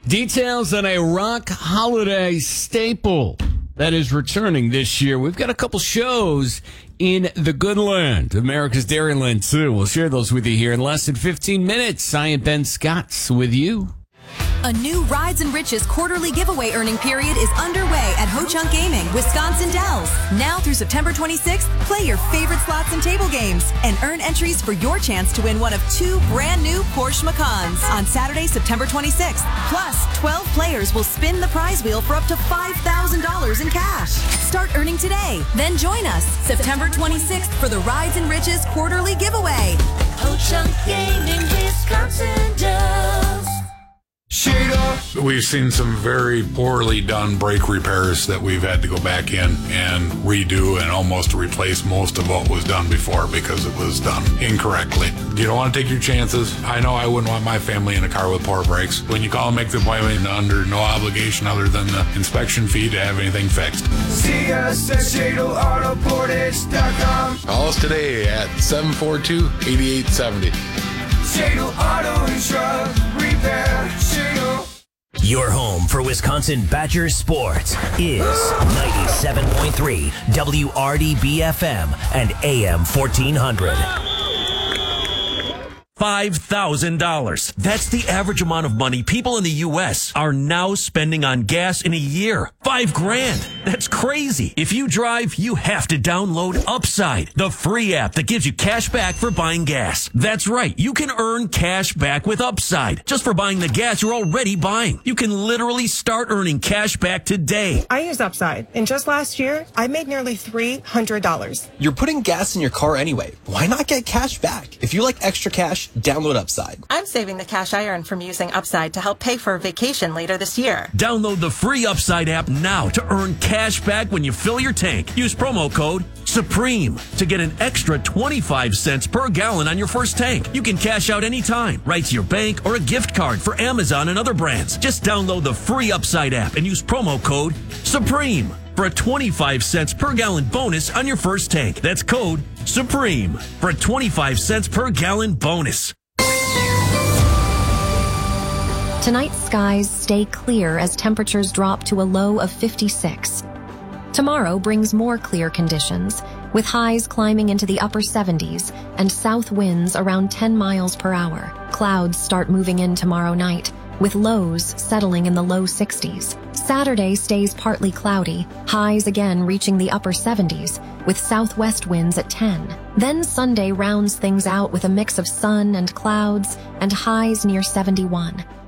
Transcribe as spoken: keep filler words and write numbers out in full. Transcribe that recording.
Details on a rock holiday staple that is returning this year. We've got a couple shows in the good land, America's Dairyland, too. We'll share those with you here in less than fifteen minutes. I am Ben Scotts with you. A new Rides and Riches quarterly giveaway earning period is underway at Ho-Chunk Gaming, Wisconsin Dells. Now through September twenty-sixth, play your favorite slots and table games and earn entries for your chance to win one of two brand new Porsche Macans on Saturday, September twenty-sixth. Plus, twelve players will spin the prize wheel for up to five thousand dollars in cash. Start earning today. Then join us September twenty-sixth for the Rides and Riches quarterly giveaway. Ho-Chunk Gaming, Wisconsin Dells. We've seen some very poorly done brake repairs that we've had to go back in and redo and almost replace most of what was done before because it was done incorrectly. You don't want to take your chances. I know I wouldn't want my family in a car with poor brakes. When you call and make the appointment, under no obligation other than the inspection fee to have anything fixed. See us at Shadle Auto Portage dot com. Call us today at seven four two, eight eight seven zero. Shadle Auto and Truck Repair. Shadle. Your home for Wisconsin Badgers sports is ninety-seven point three W R D B F M and A M fourteen hundred. five thousand dollars. That's the average amount of money people in the U S are now spending on gas in a year. Five grand. That's crazy. If you drive, you have to download Upside, the free app that gives you cash back for buying gas. That's right. You can earn cash back with Upside just for buying the gas you're already buying. You can literally start earning cash back today. I use Upside, and just last year, I made nearly three hundred dollars. You're putting gas in your car anyway. Why not get cash back? If you like extra cash, download Upside. I'm saving the cash I earn from using Upside to help pay for a vacation later this year. Download the free Upside app now to earn cash back when you fill your tank. Use promo code SUPREME to get an extra twenty-five cents per gallon on your first tank. You can cash out anytime, right to your bank or a gift card for Amazon and other brands. Just download the free Upside app and use promo code SUPREME for a twenty-five cents per gallon bonus on your first tank. That's code SUPREME for a twenty-five cents per gallon bonus. Tonight's skies stay clear as temperatures drop to a low of fifty-six. Tomorrow brings more clear conditions, with highs climbing into the upper seventies and south winds around ten miles per hour. Clouds start moving in tomorrow night, with lows settling in the low sixties. Saturday stays partly cloudy, highs again reaching the upper seventies, with southwest winds at ten. Then Sunday rounds things out with a mix of sun and clouds and highs near seventy-one.